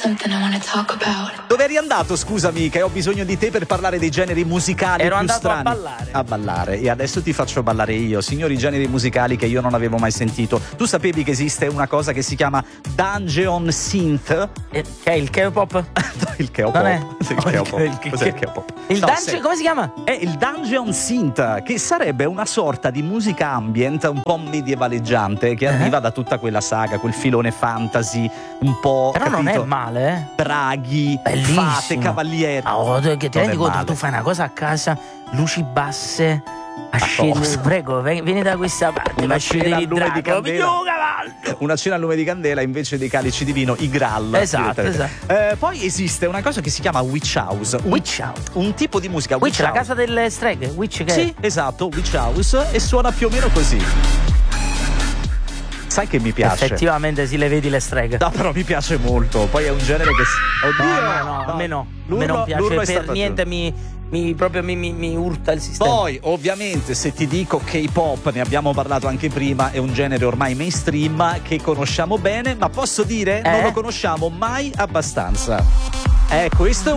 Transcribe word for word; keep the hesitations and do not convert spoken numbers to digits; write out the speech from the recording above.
something I wanna talk about. Dove eri andato, scusami, che ho bisogno di te per parlare dei generi musicali Ero più andato strani. a ballare. A ballare. E adesso ti faccio ballare io, signori, generi musicali che io non avevo mai sentito. Tu sapevi che esiste una cosa che si chiama Dungeon Synth? Eh, Che è il K-pop? Il K-pop. Non è? Sì, il No, il- K-pop. il- Cos'è il K-pop? Il No, dance, sì. come si chiama? È il Dungeon Synth, che sarebbe una sorta di musica ambient un po' medievaleggiante che arriva da tutta quella saga, quel filone fantasy, un po', Però non capito? è male, eh. Draghi, Bellissimo. fate, cavalieri. Ah, oh, tu- che ti Non rendi è conto? male. Tu fai una cosa a casa, luci basse, a scendere. cosa? Prego, vieni vieni da questa parte, Una va a cena scendere al il lume di drago. candela. Figlio cavallo! Una cena al lume di candela invece dei calici di vino, i Graal. Esatto, direttamente. Eh, poi esiste una cosa che si chiama Witch House. Un- Witch House. Un tipo di musica. Witch, la House. casa delle streghe. Witch che Sì, esatto, Witch House, e suona più o meno così. Sai che mi piace? effettivamente si le vedi le streghe. No, però mi piace molto. Poi è un genere che. No, Oddio! no, no, a me no. A me L'urlo- non piace l'urlo è per stato niente, giusto. mi, mi proprio mi, mi, mi urta il sistema. Poi, ovviamente, se ti dico K-pop, ne abbiamo parlato anche prima, è un genere ormai mainstream che conosciamo bene, ma posso dire, non Eh? lo conosciamo mai abbastanza. Eh, questo è un